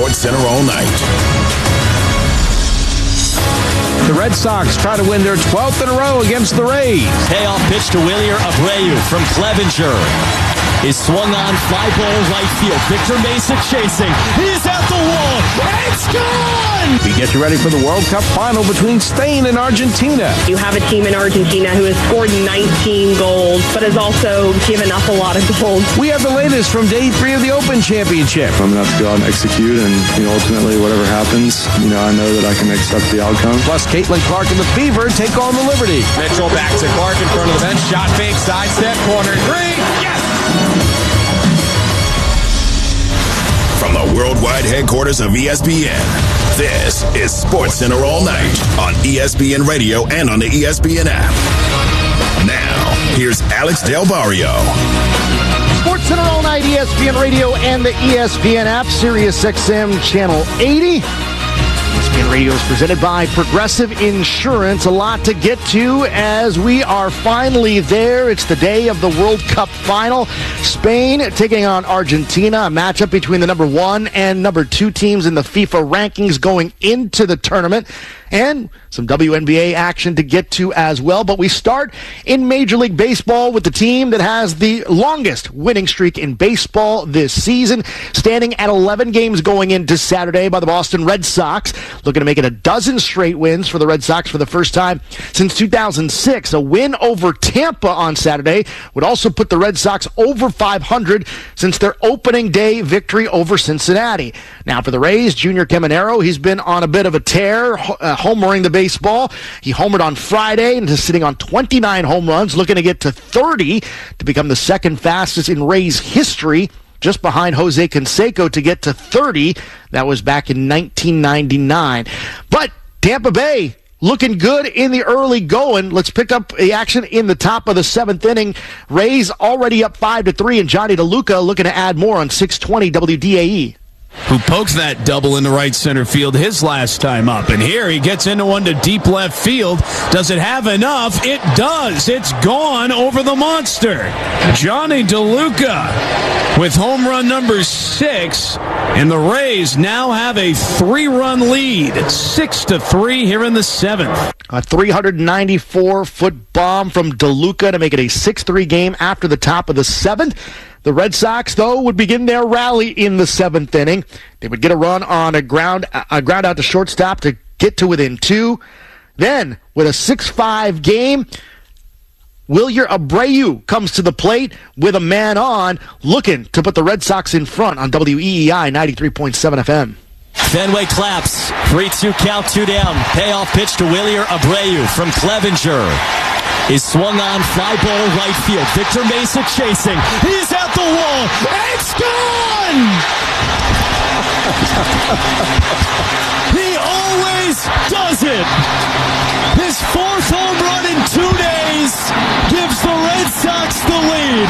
SportsCenter all night. The Red Sox try to win their 12th in a row against the Rays. Payoff pitch to Wilyer Abreu from Clevenger. Is swung on, fly ball right field. Victor Mesa chasing. He's at the wall. It's gone! We get you ready for the World Cup final between Spain and Argentina. You have a team in Argentina who has scored 19 goals, but has also given up a lot of goals. We have the latest from Day 3 of the Open Championship. I'm going to have to go out and execute, and ultimately, whatever happens, I know that I can accept the outcome. Plus, Caitlin Clark and the Fever take on the Liberty. Mitchell back to Clark in front of the bench. Shot fake, sidestep, corner three. Yes! From the worldwide headquarters of ESPN, this is SportsCenter all night on ESPN Radio and on the ESPN app. Now, here's Alex Del Barrio. SportsCenter all night, ESPN Radio and the ESPN app, Sirius XM Channel 80. ESPN Radio is presented by Progressive Insurance. A lot to get to as we are finally there. It's the day of the World Cup final. Spain taking on Argentina, a matchup between the number 1 and number 2 teams in the FIFA rankings going into the tournament. And some WNBA action to get to as well. But we start in Major League Baseball with the team that has the longest winning streak in baseball this season, standing at 11 games going into Saturday by the Boston Red Sox, looking to make it a dozen straight wins for the Red Sox for the first time since 2006. A win over Tampa on Saturday would also put the Red Sox over 500 since their opening day victory over Cincinnati. Now for the Rays, Junior Caminero, he's been on a bit of a tear, homering the baseball. He homered on Friday and is sitting on 29 home runs, looking to get to 30 to become the second fastest in Rays history, just behind Jose Canseco to get to 30. That was back in 1999. But Tampa Bay looking good in the early going. Let's pick up the action in the top of the 7th inning. Rays already up 5-3, and Johnny DeLuca looking to add more on 620 WDAE. Who pokes that double into right center field his last time up. And here he gets into one to deep left field. Does it have enough? It does. It's gone over the monster. Johnny DeLuca with home run number 6. And the Rays now have a 3-run lead. 6-3 here in the 7th. A 394-foot bomb from DeLuca to make it a 6-3 game after the top of the 7th. The Red Sox, though, would begin their rally in the 7th inning. They would get a run on a ground out to shortstop to get to within 2. Then, with a 6-5 game, Wilyer Abreu comes to the plate with a man on, looking to put the Red Sox in front on WEEI 93.7 FM. Fenway claps. 3-2 count, 2 down. Payoff pitch to Wilyer Abreu from Clevenger. Is swung on, fly ball right field. Victor Mesa chasing. He's at the wall. It's gone! He always does it. His 4th home run in 2 days gives the Red Sox the lead.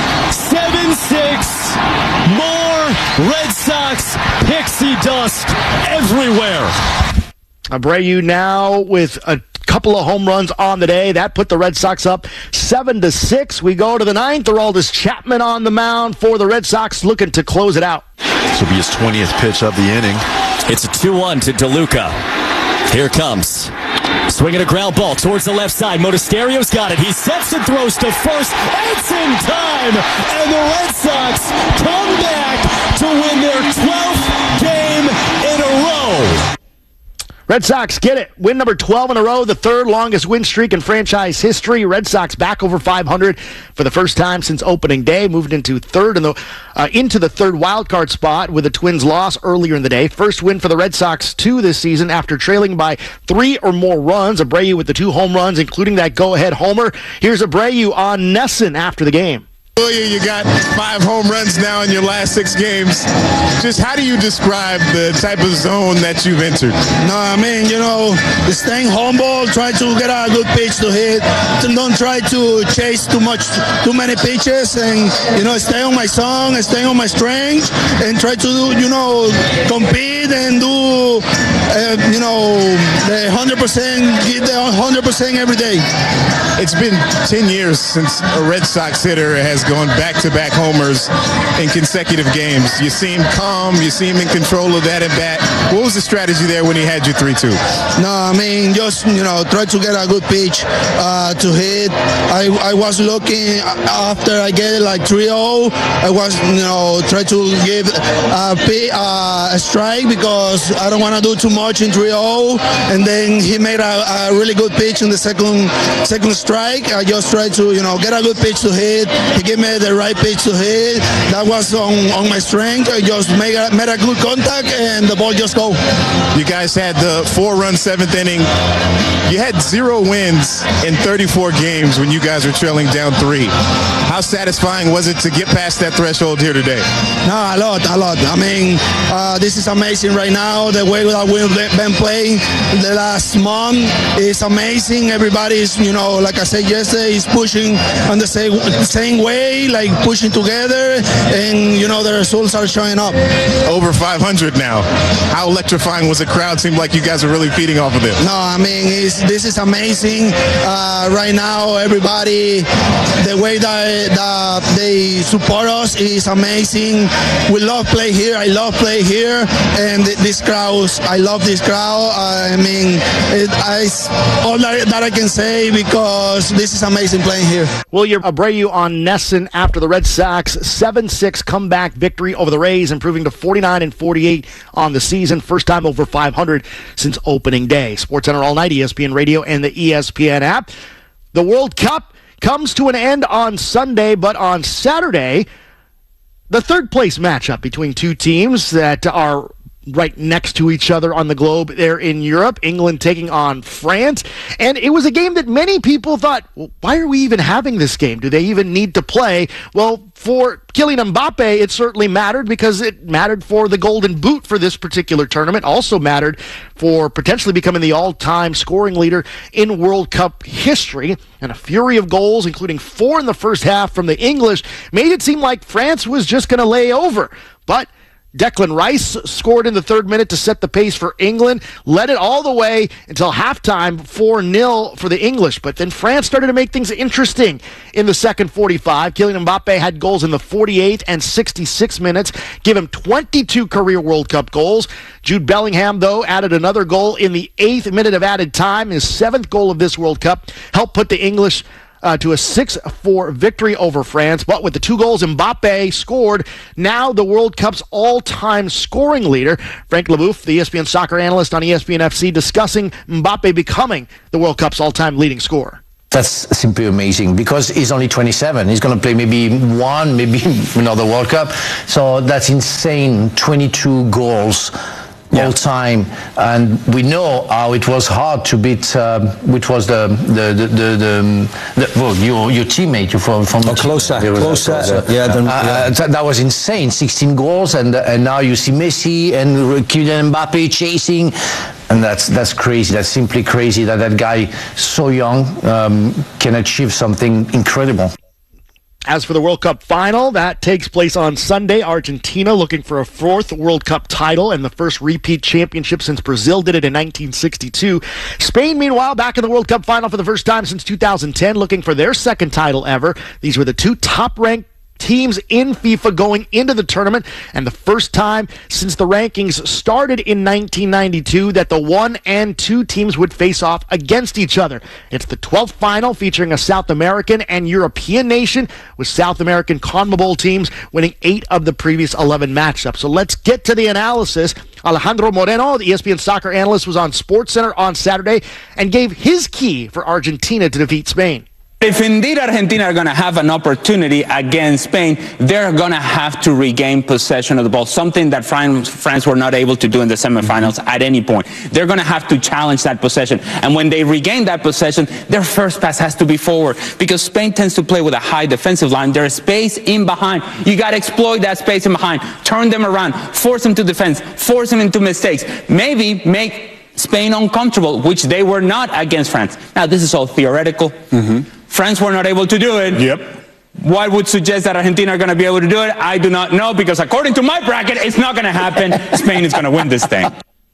7-6. More Red Sox pixie dust everywhere. Abreu now with a couple of home runs on the day. That put the Red Sox up 7-6. We go to the 9th. Aroldis Chapman on the mound for the Red Sox, looking to close it out. This will be his 20th pitch of the inning. It's a 2-1 to DeLuca. Here comes. Swinging a ground ball towards the left side. Monasterio's got it. He sets and throws to first. It's in time. And the Red Sox come back to win their 12th game in a row. Red Sox get it. Win number 12 in a row, the 3rd longest win streak in franchise history. Red Sox back over 500 for the first time since opening day, moved into the 3rd wild card spot with the Twins' loss earlier in the day. First win for the Red Sox, 2 this season after trailing by 3 or more runs. Abreu with the 2 home runs, including that go-ahead homer. Here's Abreu on NESN after the game. You got 5 home runs now in your last 6 games. Just how do you describe the type of zone that you've entered? No, I mean, staying humble, try to get a good pitch to hit. Don't try to chase too many pitches, and, stay on my song, stay on my strength, and try to, compete and do you know, the 100%, give the 100% every day. It's been 10 years since a Red Sox hitter has gone back-to-back homers in consecutive games. You seem calm. You seem in control of that at bat. What was the strategy there when he had you 3-2? No, I mean, just, you know, try to get a good pitch to hit. I was looking after I get it like 3-0. I was, you know, try to give a strike because I don't want to do too much in 3-0. And then he made a really good pitch in the second strike. I just tried to, you know, get a good pitch to hit. He gave me the right pitch to hit. That was on my strength. I just made a good contact and the ball just go. You guys had the 4-run 7th inning. You had 0 wins in 34 games when you guys were trailing down 3. How satisfying was it to get past that threshold here today? No, a lot. I mean, this is amazing right now. The way that we've been playing the last month is amazing. Everybody's, you know, like I said yesterday, is pushing on the same way, like pushing together, and, you know, the results are showing up. Over 500 now. How electrifying was the crowd? Seemed like you guys are really feeding off of this. No, I mean, this is amazing. Right now, everybody, the way that they support us is amazing. We love play here. I love play here. And this crowd, I love this crowd. I mean, it's all that I can say because this is amazing playing here. William Abreu on Nesson after the Red Sox 7-6 comeback victory over the Rays, improving to 49-48 on the season. First time over 500 since opening day. SportsCenter all night, ESPN Radio and the ESPN app. The World Cup comes to an end on Sunday, but on Saturday, the third place matchup between two teams that are right next to each other on the globe there in Europe, England taking on France. And it was a game that many people thought, well, why are we even having this game? Do they even need to play? Well, for Kylian Mbappe, it certainly mattered because it mattered for the Golden Boot for this particular tournament. Also mattered for potentially becoming the all-time scoring leader in World Cup history. And a fury of goals, including 4 in the first half from the English, made it seem like France was just going to lay over. But Declan Rice scored in the 3rd minute to set the pace for England, led it all the way until halftime, 4-0 for the English. But then France started to make things interesting in the second 45. Kylian Mbappe had goals in the 48th and 66 minutes, give him 22 career World Cup goals. Jude Bellingham, though, added another goal in the 8th minute of added time. His 7th goal of this World Cup helped put the English to a 6-4 victory over France. But with the 2 goals Mbappe scored, now the World Cup's all-time scoring leader. Frank Leboeuf, the ESPN soccer analyst on ESPN FC, discussing Mbappe becoming the World Cup's all-time leading scorer. That's simply amazing because he's only 27. He's going to play maybe another World Cup. So that's insane. 22 goals. All time, and we know how it was hard to beat. Which was your teammate from Klose. That was insane. 16 goals, and now you see Messi and Kylian Mbappe chasing, and that's crazy. That's simply crazy that guy so young can achieve something incredible. As for the World Cup final, that takes place on Sunday. Argentina looking for a 4th World Cup title and the first repeat championship since Brazil did it in 1962. Spain, meanwhile, back in the World Cup final for the first time since 2010, looking for their 2nd title ever. These were the 2 top-ranked teams in FIFA going into the tournament, and the first time since the rankings started in 1992 that the 1 and 2 teams would face off against each other. It's the 12th final featuring a South American and European nation, with South American CONMEBOL teams winning 8 of the previous 11 matchups. So let's get to the analysis. Alejandro Moreno, the ESPN soccer analyst, was on SportsCenter on Saturday and gave his key for Argentina to defeat Spain. If indeed Argentina are going to have an opportunity against Spain, they're going to have to regain possession of the ball, something that France were not able to do in the semifinals at any point. They're going to have to challenge that possession. And when they regain that possession, their first pass has to be forward because Spain tends to play with a high defensive line. There's space in behind. You got to exploit that space in behind, turn them around, force them to defense, force them into mistakes, maybe make Spain uncomfortable, which they were not against France. Now, this is all theoretical. France were not able to do it. What would suggest that Argentina are going to be able to do it? I do not know, because according to my bracket, it's not going to happen. Spain is going to win this thing.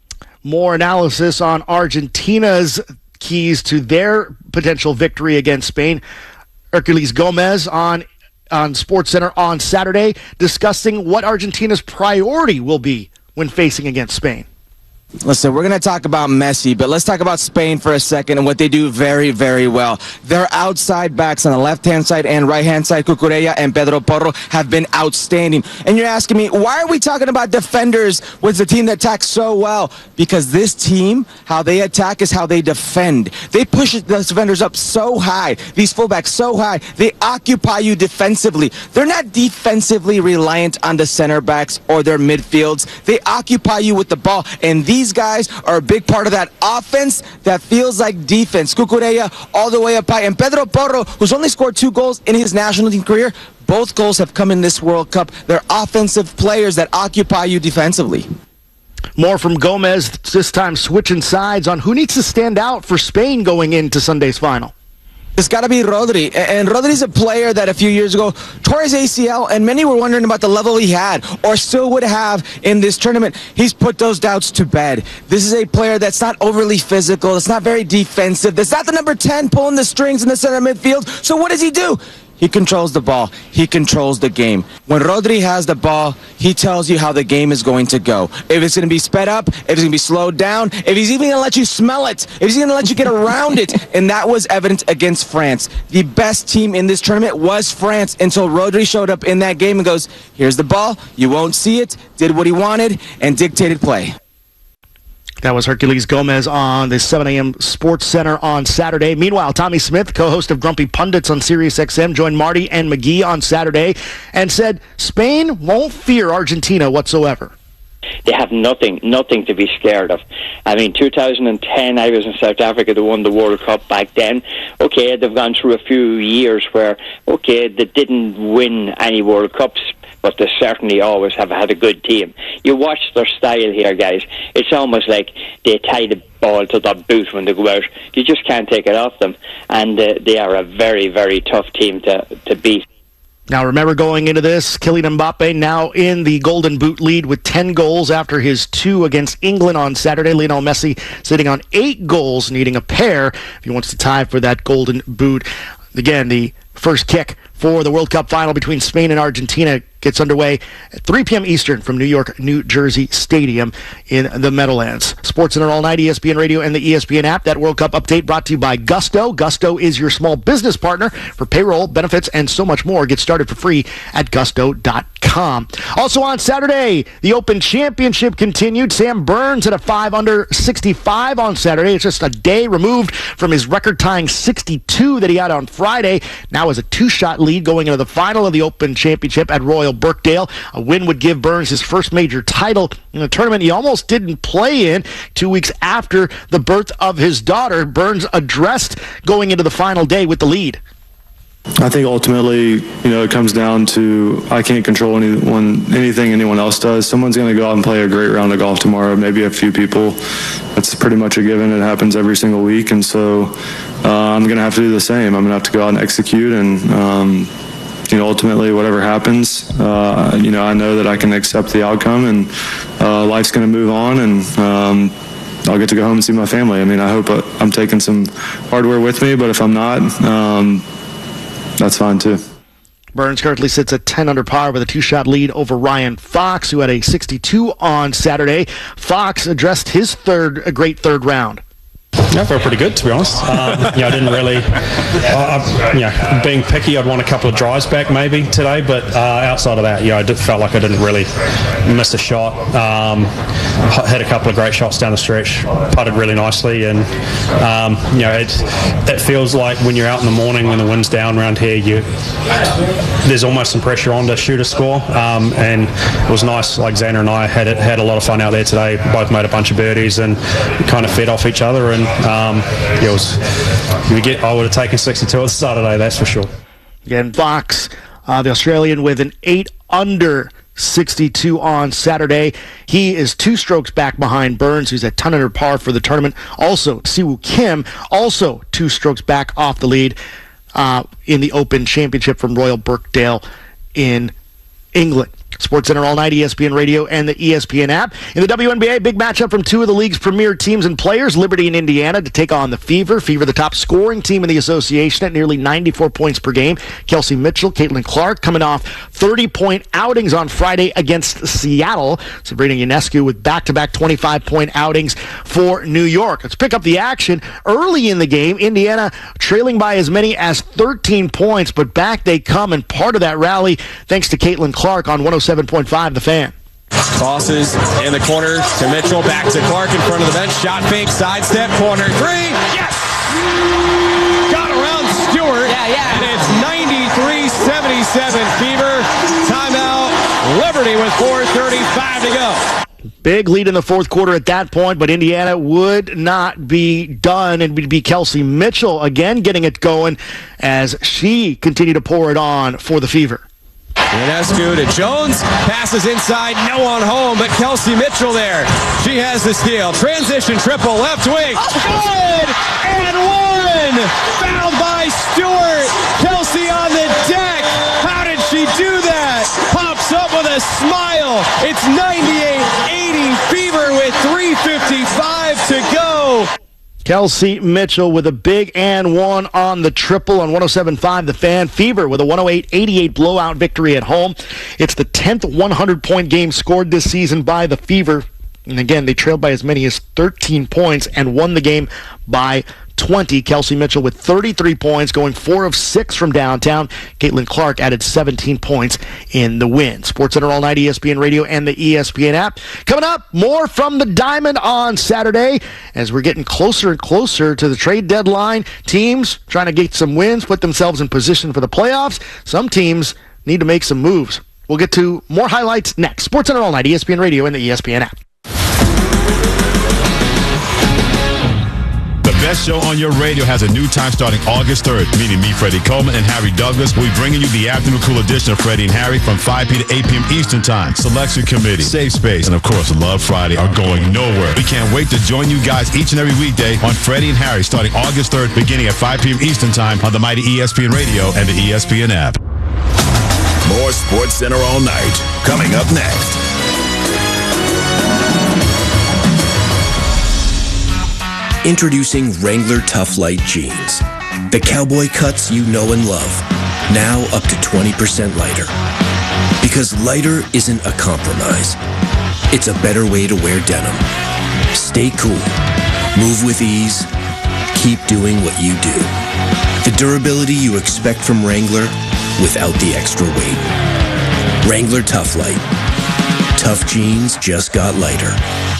More analysis on Argentina's keys to their potential victory against Spain. Herculez Gomez on SportsCenter on Saturday, discussing what Argentina's priority will be when facing against Spain. Listen, we're going to talk about Messi, but let's talk about Spain for a second and what they do very, very well. Their outside backs on the left-hand side and right-hand side, Cucurella and Pedro Porro, have been outstanding. And you're asking me, why are we talking about defenders with the team that attacks so well? Because this team, how they attack is how they defend. They push the defenders up so high, these fullbacks so high, they occupy you defensively. They're not defensively reliant on the center backs or their midfields. They occupy you with the ball, and these guys are a big part of that offense that feels like defense. Cucurella all the way up high. And Pedro Porro, who's only scored 2 goals in his national team career, both goals have come in this World Cup. They're offensive players that occupy you defensively. More from Gomez, this time switching sides on who needs to stand out for Spain going into Sunday's final. It's got to be Rodri. And Rodri's a player that a few years ago tore his ACL, and many were wondering about the level he had or still would have in this tournament. He's put those doubts to bed. This is a player that's not overly physical. That's not very defensive. That's not the number 10 pulling the strings in the center midfield. So what does he do? He controls the ball. He controls the game. When Rodri has the ball, he tells you how the game is going to go. If it's going to be sped up, if it's going to be slowed down, if he's even going to let you smell it, if he's going to let you get around it. And that was evident against France. The best team in this tournament was France until Rodri showed up in that game and goes, here's the ball, you won't see it, did what he wanted, and dictated play. That was Herculez Gomez on the 7 a.m. Sports Center on Saturday. Meanwhile, Tommy Smith, co-host of Grumpy Pundits on SiriusXM, joined Marty and McGee on Saturday and said Spain won't fear Argentina whatsoever. They have nothing to be scared of. I mean, 2010, I was in South Africa. They won the World Cup back then. Okay, they've gone through a few years where, okay, they didn't win any World Cups, but they certainly always have had a good team. You watch their style here, guys. It's almost like they tie the ball to their boot when they go out. You just can't take it off them. And they are a very, very tough team to beat. Now, remember going into this, Kylian Mbappe now in the Golden Boot lead with 10 goals after his 2 against England on Saturday. Lionel Messi sitting on 8 goals, needing a pair if he wants to tie for that Golden Boot. Again, the first kick for the World Cup final between Spain and Argentina gets underway at 3 p.m. Eastern from New York, New Jersey Stadium in the Meadowlands. SportsCenter all night, ESPN Radio and the ESPN app. That World Cup update brought to you by Gusto. Gusto is your small business partner for payroll, benefits, and so much more. Get started for free at gusto.com. Also on Saturday, the Open Championship continued. Sam Burns at a 5 under 65 on Saturday. It's just a day removed from his record-tying 62 that he had on Friday. Now has a 2-shot lead going into the final of the Open Championship at Royal Birkdale. A win would give Burns his first major title in a tournament he almost didn't play in 2 weeks after the birth of his daughter. Burns addressed going into the final day with the lead. I think ultimately, it comes down to I can't control anything anyone else does. Someone's going to go out and play a great round of golf tomorrow, maybe a few people. That's pretty much a given. It happens every single week, and so I'm going to have to do the same. I'm going to have to go out and execute, and ultimately, whatever happens, I know that I can accept the outcome, and life's going to move on, and I'll get to go home and see my family. I mean, I hope I'm taking some hardware with me, but if I'm not, that's fine too. Burns currently sits at 10 under par with a 2-shot lead over Ryan Fox, who had a 62 on Saturday. Fox addressed his great third round. Yeah, I felt pretty good, to be honest. I didn't really, being picky, I'd want a couple of drives back maybe today, but outside of that, I felt like I didn't really miss a shot. Had a couple of great shots down the stretch, putted really nicely, and it feels like when you're out in the morning when the wind's down around here, there's almost some pressure on to shoot a score, and it was nice. Like Xander and I had a lot of fun out there today. Both made a bunch of birdies and kind of fed off each other, and I would have taken 62 at the start of the day, that's for sure. Again, Fox, the Australian, with an 8 under 62 on Saturday. He is 2 strokes back behind Burns, who's at 10 under par for the tournament. Also, Siwoo Kim, also 2 strokes back off the lead in the Open Championship from Royal Birkdale in England. SportsCenter all night, ESPN Radio and the ESPN app. In the WNBA, big matchup from two of the league's premier teams and players, Liberty and Indiana, to take on the Fever. Fever, the top scoring team in the association at nearly 94 points per game. Kelsey Mitchell, Caitlin Clark coming off 30-point outings on Friday against Seattle. Sabrina Ionescu with back-to-back 25-point outings for New York. Let's pick up the action. Early in the game, Indiana trailing by as many as 13 points, but back they come, and part of that rally thanks to Caitlin Clark on 107.5 The Fan. Tosses in the corner to Mitchell, back to Clark in front of the bench. Shot fake, sidestep, corner three. Yes! Got around Stewart. And it's 93-77 Fever. Timeout. Liberty with 4:35 to go. Big lead in the fourth quarter at that point, but Indiana would not be done, and would be Kelsey Mitchell again getting it going as she continued to pour it on for the Fever. Ionescu to Jones, passes inside, no one home, but Kelsey Mitchell there. She has the steal. Transition triple, left wing. Good! And one! Fouled by Stewart. Kelsey on the deck. How did she do that? Pops up with a smile. It's 98-80 Fever with 3:55 to go. Kelsey Mitchell with a big and one on the triple on 107.5 The Fan. Fever with a 108-88 blowout victory at home. It's the 10th 100-point game scored this season by the Fever. And again, they trailed by as many as 13 points and won the game by 20. Kelsey Mitchell with 33 points, going 4 of 6 from downtown. Caitlin Clark added 17 points in the win. SportsCenter all night, ESPN Radio and the ESPN app. Coming up, more from the Diamond on Saturday as we're getting closer and closer to the trade deadline. Teams trying to get some wins, put themselves in position for the playoffs. Some teams need to make some moves. We'll get to more highlights next. SportsCenter all night, ESPN Radio and the ESPN app. The best show on your radio has a new time starting August 3rd. Meaning me, Freddie Coleman, and Harry Douglas will be bringing you the afternoon cool edition of Freddie and Harry from 5 p. to 8 p.m. Eastern Time. Selection Committee, Safe Space, and of course Love Friday are going nowhere. We can't wait to join you guys each and every weekday on Freddie and Harry starting August 3rd, beginning at 5 p.m. Eastern Time on the mighty ESPN Radio and the ESPN app. More SportsCenter all night coming up next. Introducing Wrangler Tough Light Jeans. The cowboy cuts you know and love. Now up to 20% lighter. Because lighter isn't a compromise. It's a better way to wear denim. Stay cool. Move with ease. Keep doing what you do. The durability you expect from Wrangler without the extra weight. Wrangler Tough Light. Tough jeans just got lighter.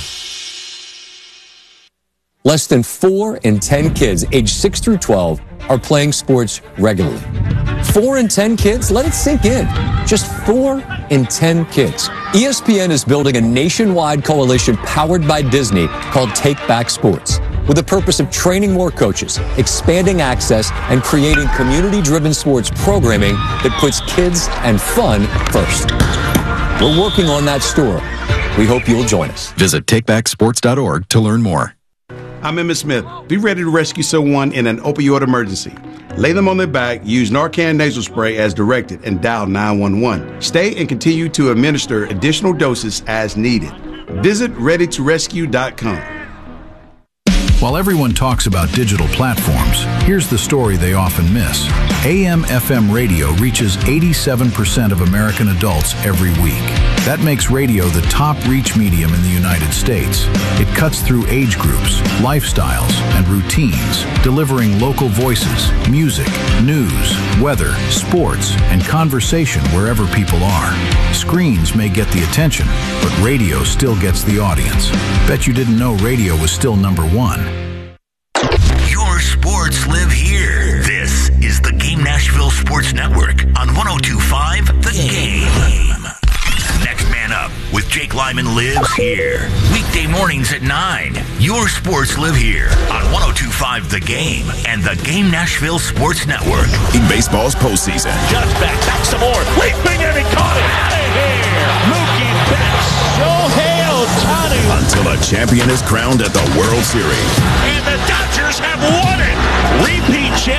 Less than 4 in 10 kids aged 6 through 12 are playing sports regularly. 4 in 10 kids? Let it sink in. Just 4 in 10 kids. ESPN is building a nationwide coalition powered by Disney called Take Back Sports, with the purpose of training more coaches, expanding access, and creating community-driven sports programming that puts kids and fun first. We're working on that story. We hope you'll join us. Visit takebacksports.org to learn more. I'm Emmett Smith. Be ready to rescue someone in an opioid emergency. Lay them on their back, use Narcan nasal spray as directed, and dial 911. Stay and continue to administer additional doses as needed. Visit readytorescue.com. While everyone talks about digital platforms, here's the story they often miss. AM/FM radio reaches 87% of American adults every week. That makes radio the top reach medium in the United States. It cuts through age groups, lifestyles, and routines, delivering local voices, music, news, weather, sports, and conversation wherever people are. Screens may get the attention, but radio still gets the audience. Bet you didn't know radio was still #1. Your sports live here. This is the Game Nashville Sports Network on 102.5 The Game. Next Man Up with Jake Lyman lives here. Weekday mornings at 9. Your sports live here on 102.5 The Game and the Game Nashville Sports Network. In baseball's postseason. Just back some more. Leaping and he caught it. Out of here. Mookie Betts. Shohei Ohtani. Until a champion is crowned at the World Series. And the Dodgers have won it. Repeat champions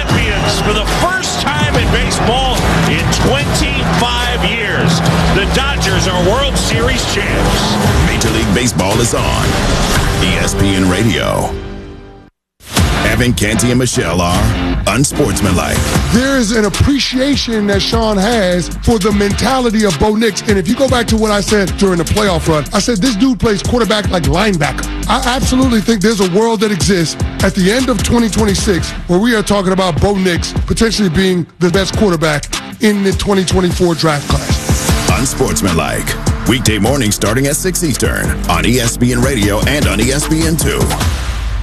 Yankees, for the first time in baseball in 25 years, the Dodgers are World Series champs. Major League Baseball is on ESPN Radio. Evan, Canty, and Michelle are unsportsmanlike. There is an appreciation that Sean has for the mentality of Bo Nix. And if you go back to what I said during the playoff run, I said this dude plays quarterback like linebacker. I absolutely think there's a world that exists at the end of 2026 where we are talking about Bo Nix potentially being the best quarterback in the 2024 draft class. Unsportsmanlike. Weekday mornings starting at 6 Eastern on ESPN Radio and on ESPN2.